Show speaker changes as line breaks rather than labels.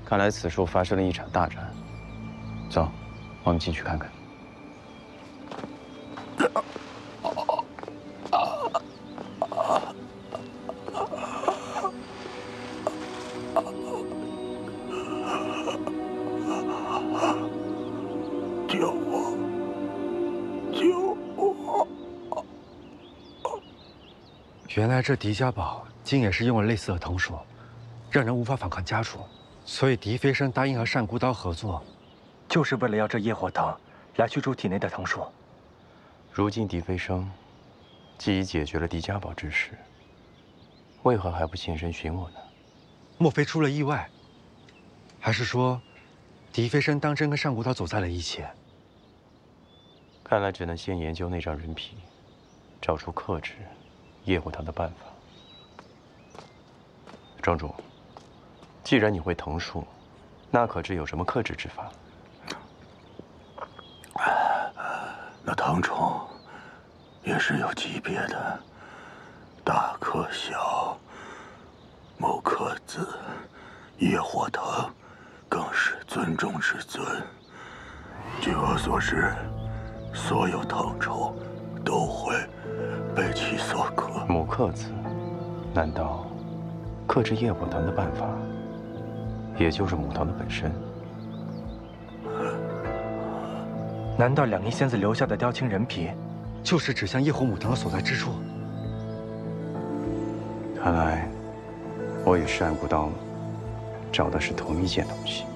看来此处发生了一场大战。走，我们进去看看。
救我！救我！
原来这狄家堡竟也是用了类似的藤术，让人无法反抗家主。所以狄飞升答应和单孤刀合作，就是为了要这业火藤来驱除体内的藤术。
如今狄飞升既已解决了狄家堡之事，为何还不现身寻我呢？
莫非出了意外？还是说，狄飞升当真跟单孤刀走在了一起？
看来只能先研究那张人皮，找出克制业火藤的办法。庄主，既然你会藤术，那可知有什么克制之法？
那藤虫也是有级别的，大克小，某克子，业火藤更是尊中之尊。据我所知，所有藤虫都会被其所克。
母克子，难道克制业火藤的办法，也就是母藤的本身？
难道两阴仙子留下的雕青人皮，就是指向业火母藤的所在之处？
看来，我与单孤刀找的是同一件东西。